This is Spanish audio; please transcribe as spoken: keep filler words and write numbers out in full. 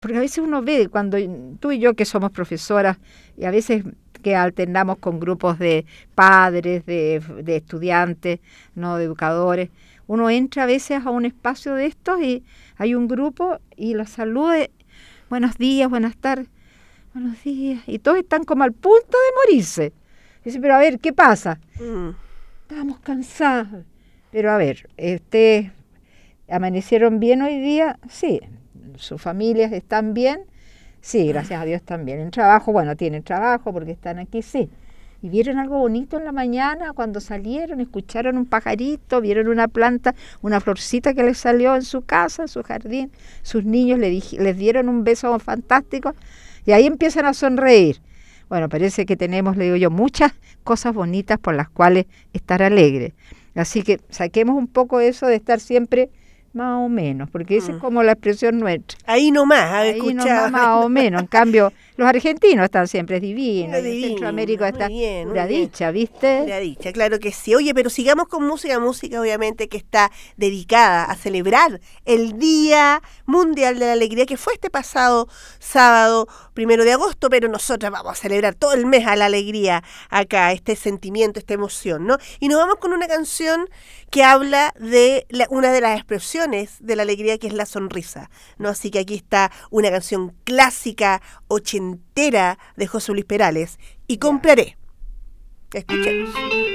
Porque a veces uno ve, cuando tú y yo que somos profesoras, y a veces que alternamos con grupos de padres, de, de estudiantes, no de educadores, uno entra a veces a un espacio de estos y hay un grupo y los saluda, buenos días, buenas tardes, buenos días, y todos están como al punto de morirse. Dice, pero a ver, ¿qué pasa? Mm. Estamos cansados. Pero a ver, este, ¿amanecieron bien hoy día? Sí. ¿Sus familias están bien? Sí, gracias a Dios están bien. En trabajo, bueno, tienen trabajo porque están aquí, sí. ¿Y vieron algo bonito en la mañana cuando salieron? ¿Escucharon un pajarito? ¿Vieron una planta, una florcita que les salió en su casa, en su jardín? Sus niños le dij- les dieron un beso fantástico y ahí empiezan a sonreír. Bueno, parece que tenemos, le digo yo, muchas cosas bonitas por las cuales estar alegre. Así que saquemos un poco eso de estar siempre más o menos, porque esa mm. es como la expresión nuestra. Ahí nomás, a ver, Ahí nomás, más o menos. En cambio, los argentinos están siempre divinos, y divino, en Centroamérica está bien, pura dicha, ¿viste? Pura dicha, claro que sí. Oye, pero sigamos con música, música obviamente que está dedicada a celebrar el Día Mundial de la Alegría, que fue este pasado sábado, primero de agosto, pero nosotras vamos a celebrar todo el mes a la alegría acá, este sentimiento, esta emoción, ¿no? Y nos vamos con una canción que habla de la, una de las expresiones de la alegría, que es la sonrisa, ¿no? Así que aquí está una canción clásica, ochentera de José Luis Perales, y Compraré. Escuchemos.